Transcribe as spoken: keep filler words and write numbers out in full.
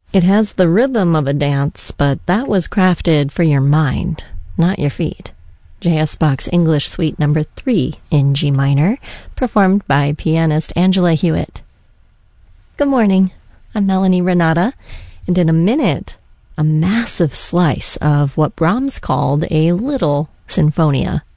It has the rhythm of a dance, but that was crafted for your mind, not your feet. J S. Bach's English Suite Number three in G minor, performed by pianist Angela Hewitt. Good morning, I'm Melanie Renata, and in a minute, a massive slice of what Brahms called a little sinfonia.